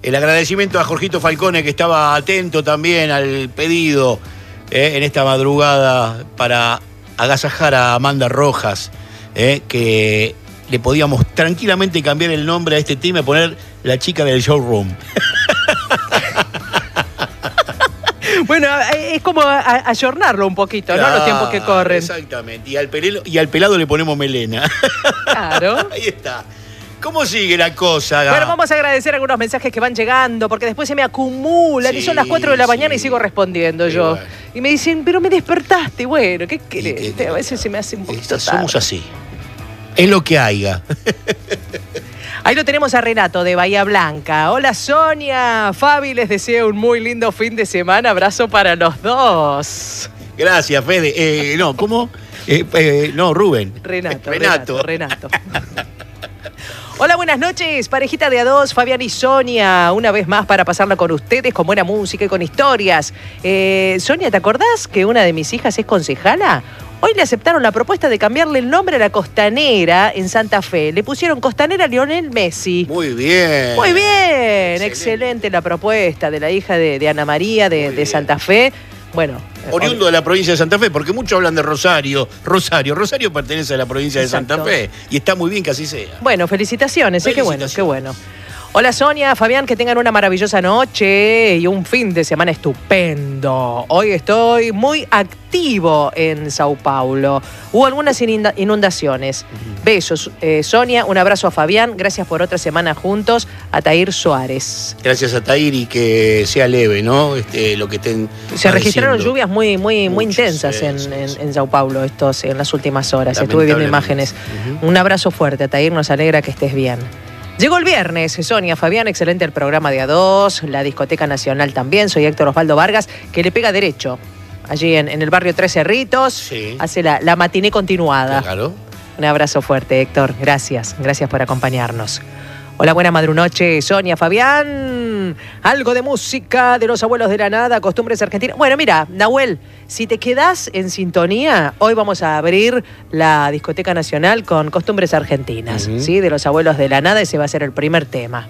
El agradecimiento a Jorgito Falcone, que estaba atento también al pedido en esta madrugada para agasajar a Amanda Rojas, que le podíamos tranquilamente cambiar el nombre a este tema y poner la chica del showroom. Bueno, es como ayornarlo un poquito, claro, ¿no? Los tiempos que corren. Exactamente. Y al pelado le ponemos melena. Claro. Ahí está. ¿Cómo sigue la cosa? Bueno, vamos a agradecer algunos mensajes que van llegando, porque después se me acumulan, sí, y son las 4 de la mañana y sigo respondiendo yo. Bueno. Y me dicen, pero me despertaste. Bueno, ¿qué querés? A veces se me hace un poquito tarde. Somos así. Es lo que haya. Ahí lo tenemos a Renato de Bahía Blanca. Hola Sonia, Fabi, les deseo un muy lindo fin de semana. Abrazo para los dos. Gracias, Fede. No, ¿cómo? No, Rubén. Renato. Hola, buenas noches, parejita de a dos, Fabián y Sonia, una vez más para pasarla con ustedes, con buena música y con historias. Sonia, ¿te acordás que una de mis hijas es concejala? Hoy le aceptaron la propuesta de cambiarle el nombre a la Costanera en Santa Fe. Le pusieron Costanera Lionel Messi. Muy bien. Muy bien. Excelente la propuesta de la hija de Ana María de Santa Fe. Bueno. Oriundo de la provincia de Santa Fe, porque muchos hablan de Rosario. Rosario pertenece a la provincia de Santa Fe. Y está muy bien que así sea. Bueno, felicitaciones. Qué bueno. Hola Sonia, Fabián, que tengan una maravillosa noche y un fin de semana estupendo. Hoy estoy muy activo en Sao Paulo. Hubo algunas inundaciones. Besos, Sonia, un abrazo a Fabián. Gracias por otra semana juntos. Atair Suárez. Gracias a Atair y que sea leve, ¿no? Lo que se registraron lluvias muy intensas en Sao Paulo en las últimas horas. Estuve viendo imágenes. Un abrazo fuerte, Atair. Nos alegra que estés bien. Llegó el viernes, Sonia, Fabián, excelente el programa de A2, la Discoteca Nacional también. Soy Héctor Osvaldo Vargas, que le pega derecho. Allí en el barrio Tres Cerritos, sí. Hace la matiné continuada. Claro. Un abrazo fuerte, Héctor. Gracias por acompañarnos. Hola, buena madrunoche, Sonia, Fabián. Algo de música de los abuelos de la nada, costumbres argentinas. Bueno, mira, Nahuel, si te quedás en sintonía, hoy vamos a abrir la Discoteca Nacional con costumbres argentinas, ¿sí? De los abuelos de la nada, ese va a ser el primer tema.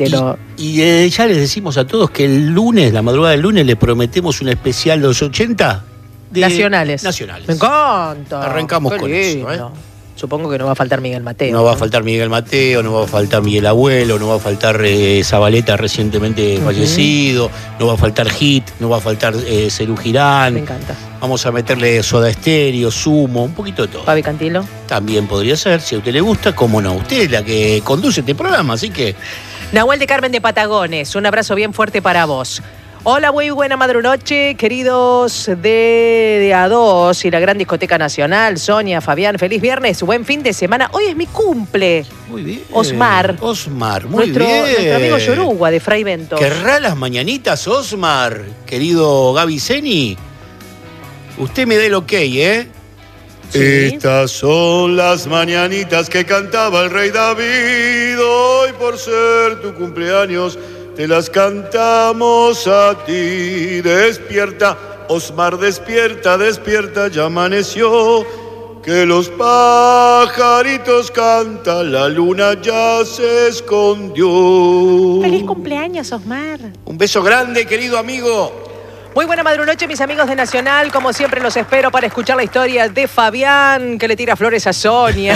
Y ya les decimos a todos que el lunes, la madrugada del lunes, le prometemos un especial de los 80 Nacionales. Me encanta. Arrancamos con eso, Supongo que no va a faltar Miguel Mateo. No va a faltar Miguel Mateo, no va a faltar Miguel Abuelo, no va a faltar Zabaleta recientemente fallecido, no va a faltar Hit, no va a faltar Cerú Girán. Me encanta. Vamos a meterle Soda Stereo, Sumo, un poquito de todo. Fabi Cantilo. También podría ser, si a usted le gusta, cómo no. Usted es la que conduce este programa, así que... Nahuel de Carmen de Patagones, un abrazo bien fuerte para vos. Hola, muy buena madrunoche, queridos de A2 y la Gran Discoteca Nacional. Sonia, Fabián, feliz viernes, buen fin de semana. Hoy es mi cumple. Muy bien. Osmar, muy bien. Nuestro amigo Yoruba de Fray Bentos. ¿Querrá las mañanitas, Osmar? Querido Gaby Zeni. Usted me dé el ok, ¿eh? Sí. Estas son las mañanitas que cantaba el rey David. Hoy por ser tu cumpleaños te las cantamos a ti. Despierta, Osmar, despierta, ya amaneció. Que los pajaritos cantan, la luna ya se escondió. ¡Feliz cumpleaños, Osmar! Un beso grande, querido amigo. Muy buena madrunoche, mis amigos de Nacional. Como siempre, los espero para escuchar la historia de Fabián, que le tira flores a Sonia.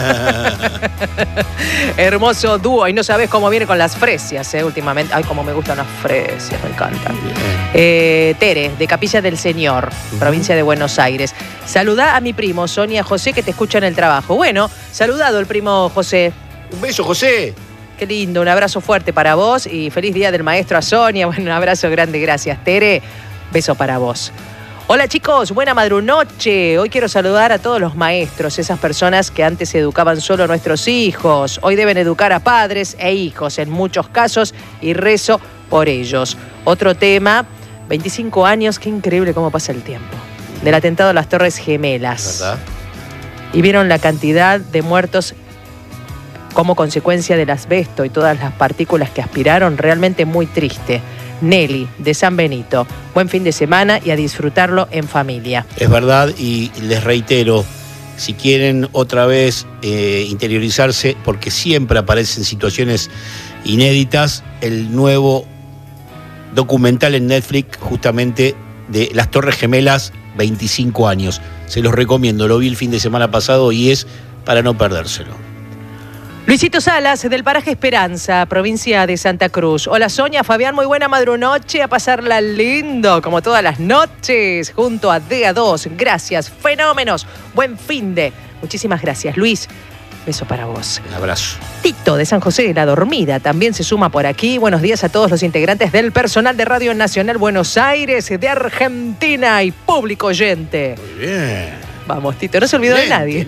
Hermoso dúo. Y no sabés cómo viene con las fresias, últimamente. Ay, cómo me gustan las fresias, me encantan. Tere, de Capilla del Señor, provincia de Buenos Aires. Saludá a mi primo, Sonia José, que te escucha en el trabajo. Bueno, saludado el primo José. Un beso, José. Qué lindo, un abrazo fuerte para vos y feliz día del maestro a Sonia. Bueno, un abrazo grande, gracias, Tere. Beso para vos. Hola chicos, buena madrunoche. Hoy quiero saludar a todos los maestros, esas personas que antes educaban solo a nuestros hijos. Hoy deben educar a padres e hijos en muchos casos y rezo por ellos. Otro tema, 25 años, qué increíble cómo pasa el tiempo. Del atentado a las Torres Gemelas. ¿Verdad? Y vieron la cantidad de muertos como consecuencia del asbesto y todas las partículas que aspiraron, realmente muy triste. Nelly, de San Benito. Buen fin de semana y a disfrutarlo en familia. Es verdad, y les reitero, si quieren otra vez interiorizarse, porque siempre aparecen situaciones inéditas, el nuevo documental en Netflix justamente de las Torres Gemelas, 25 años. Se los recomiendo, lo vi el fin de semana pasado y es para no perdérselo. Luisito Salas, del paraje Esperanza, provincia de Santa Cruz. Hola Sonia, Fabián, muy buena madrunoche, a pasarla lindo, como todas las noches, junto a DA2. Gracias, fenómenos, buen finde. Muchísimas gracias, Luis. Beso para vos. Un abrazo. Tito, de San José de la Dormida, también se suma por aquí. Buenos días a todos los integrantes del personal de Radio Nacional Buenos Aires, de Argentina y público oyente. Muy bien. Vamos, Tito, no se olvidó de nadie.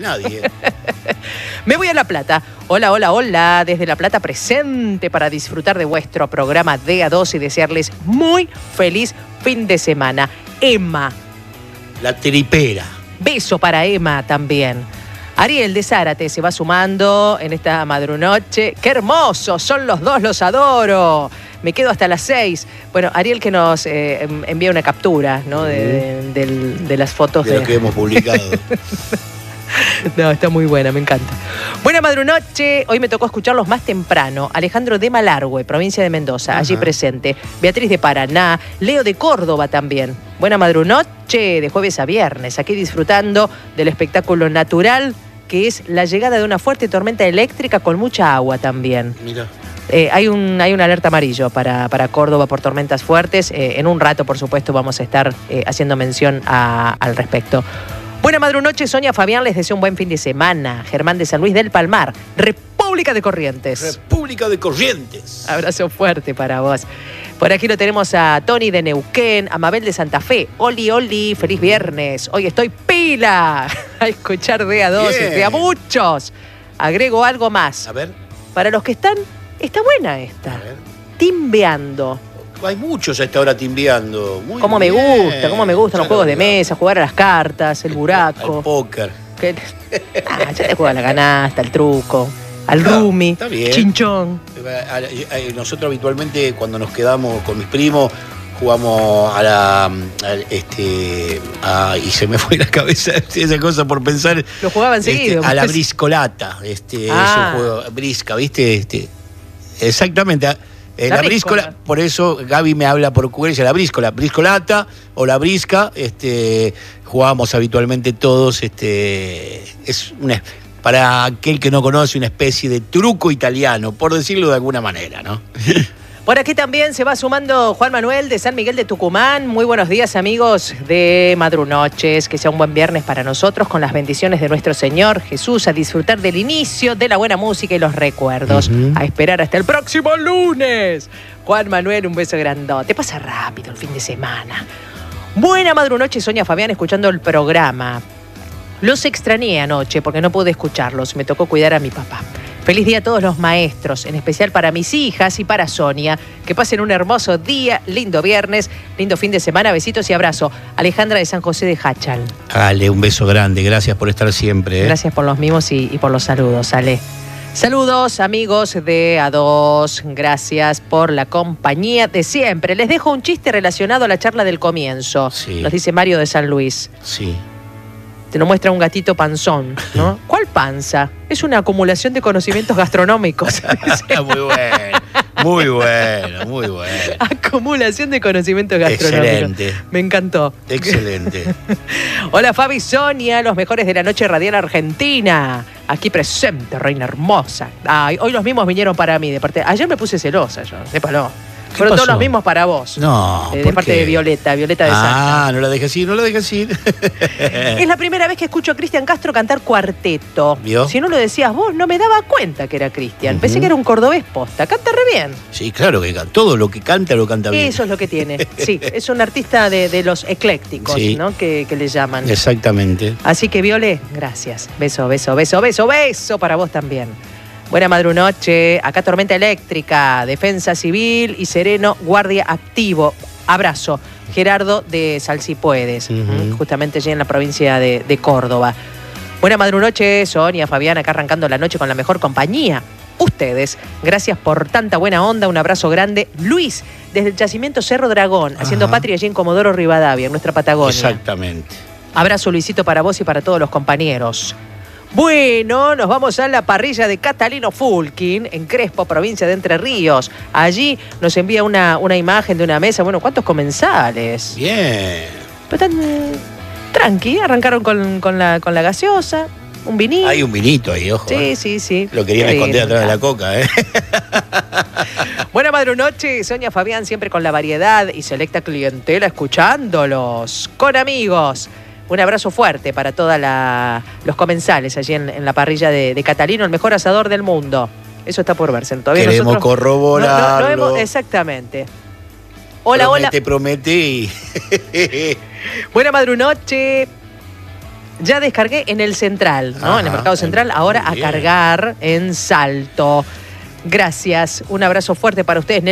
Me voy a La Plata. Hola, hola, hola. Desde La Plata presente para disfrutar de vuestro programa DA2 y desearles muy feliz fin de semana. Emma. La tripera. Beso para Emma también. Ariel de Zárate se va sumando en esta madrunoche. ¡Qué hermosos! Son los dos, los adoro. Me quedo hasta las 6. Bueno, Ariel que nos envía una captura, ¿no? de las fotos de lo que hemos publicado. No, está muy buena, me encanta. Buena madrunoche. Hoy me tocó escucharlos más temprano. Alejandro de Malargüe, provincia de Mendoza, allí presente. Beatriz de Paraná. Leo de Córdoba también. Buena madrunoche de jueves a viernes. Aquí disfrutando del espectáculo natural que es la llegada de una fuerte tormenta eléctrica con mucha agua también. Mira. Hay una alerta amarillo para Córdoba por tormentas fuertes. En un rato, por supuesto, vamos a estar haciendo mención al respecto. Buena madrunoche, Sonia, Fabián, les deseo un buen fin de semana. Germán de San Luis del Palmar, República de Corrientes. República de Corrientes. Abrazo fuerte para vos. Por aquí lo tenemos a Tony de Neuquén, a Mabel de Santa Fe. Oli, oli, feliz viernes. Hoy estoy pila a escuchar DA2, de a muchos. Agrego algo más. A ver. Para los que están, está buena esta. A ver. Timbeando. Hay muchos a esta hora timbeando. Muy cómo bien. me gustan los juegos de mesa, jugar a las cartas, el buraco. Al póker. Ya te juega la canasta, el truco, al rumi, está bien. chinchón. Nosotros habitualmente cuando nos quedamos con mis primos jugamos y se me fue la cabeza esa cosa por pensar. Lo jugaban seguido. A la briscolata. Es un juego, brisca, ¿viste? Exactamente. La bríscola, por eso Gaby me habla por ocurrencia, la briscolata o la brisca, jugábamos habitualmente todos, es para aquel que no conoce, una especie de truco italiano, por decirlo de alguna manera, ¿no? Por aquí también se va sumando Juan Manuel de San Miguel de Tucumán. Muy buenos días, amigos de Madrunoches. Que sea un buen viernes para nosotros con las bendiciones de nuestro Señor Jesús, a disfrutar del inicio de la buena música y los recuerdos. A esperar hasta el próximo lunes. Juan Manuel, un beso grandote. Pasa rápido el fin de semana. Buena madrunoche, Sonia, Fabián, escuchando el programa. Los extrañé anoche porque no pude escucharlos. Me tocó cuidar a mi papá. Feliz día a todos los maestros, en especial para mis hijas y para Sonia. Que pasen un hermoso día, lindo viernes, lindo fin de semana. Besitos y abrazo. Alejandra de San José de Hachal. Ale, un beso grande. Gracias por estar siempre. Gracias por los mimos y por los saludos, Ale. Saludos, amigos de A2. Gracias por la compañía de siempre. Les dejo un chiste relacionado a la charla del comienzo. Sí. Nos dice Mario de San Luis. Sí. Te lo muestra un gatito panzón, ¿no? ¿Cuál panza? Es una acumulación de conocimientos gastronómicos. Muy bueno, muy bueno, muy bueno. Acumulación de conocimientos gastronómicos. Excelente. Me encantó. Excelente. Hola, Fabi, Sonia, los mejores de la noche radial argentina. Aquí presente, reina hermosa. Ay, hoy los mismos vinieron para mí. De parte. Ayer me puse celosa yo, sépalo. Fueron todos los mismos para vos. No. De parte de Violeta de Santa. No la dejes ir, no la dejes ir. Es la primera vez que escucho a Cristian Castro cantar cuarteto. ¿Vio? Si no lo decías vos, no me daba cuenta que era Cristian. Pensé que era un cordobés posta. Canta re bien. Sí, claro que todo lo que canta lo canta bien. Eso es lo que tiene. Sí, es un artista de los eclécticos, sí, ¿no? Que le llaman. Exactamente. Así que, Viole, gracias. Beso, beso, beso, beso, beso para vos también. Buena madrunoche, acá tormenta eléctrica, defensa civil y sereno, guardia activo. Abrazo, Gerardo de Salsipuedes, justamente allí en la provincia de Córdoba. Buena madrunoche, Sonia, Fabián, acá arrancando la noche con la mejor compañía. Ustedes, gracias por tanta buena onda, un abrazo grande. Luis, desde el yacimiento Cerro Dragón, haciendo patria allí en Comodoro Rivadavia, en nuestra Patagonia. Exactamente. Abrazo, Luisito, para vos y para todos los compañeros. Bueno, nos vamos a la parrilla de Catalino Fulkin, en Crespo, provincia de Entre Ríos. Allí nos envía una imagen de una mesa. Bueno, ¿cuántos comensales? Bien. Pero tan tranqui, arrancaron con la gaseosa, un vinito. Hay un vinito ahí, ojo. Sí. Lo querían esconder atrás de la coca, ¿eh? Buena madrunoche, Sonia Fabián, siempre con la variedad y selecta clientela, escuchándolos, con amigos. Un abrazo fuerte para todos los comensales allí en la parrilla de Catalino, el mejor asador del mundo. Eso está por verse. Todavía queremos corroborarlo. Exactamente. Hola. Te prometí. Buena madrunoche. Ya descargué en el Central, ¿no? En el Mercado Central. Ahora a cargar en Salto. Gracias. Un abrazo fuerte para ustedes.